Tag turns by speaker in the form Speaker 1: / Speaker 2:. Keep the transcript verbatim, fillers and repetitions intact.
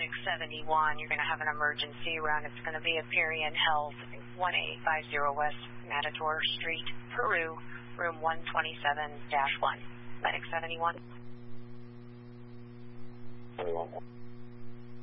Speaker 1: Medic seventy-one, you're going to have an emergency run. It's going to be at Perion Health, one eight five zero West Matador Street, Peru, room one twenty-seven dash one. Medic seventy-one.
Speaker 2: seventy-one.